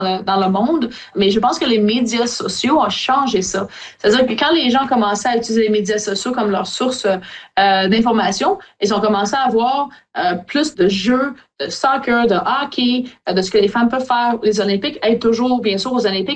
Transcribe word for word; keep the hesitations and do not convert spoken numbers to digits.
dans le monde, mais je pense que les médias sociaux ont changé ça. C'est-à-dire que quand les gens commençaient à utiliser les médias sociaux comme leur source euh, d'information, ils ont commencé à avoir euh, plus de jeux de soccer, de hockey, euh, de ce que les femmes peuvent faire. Les Olympiques aident toujours, bien sûr, aux Olympiques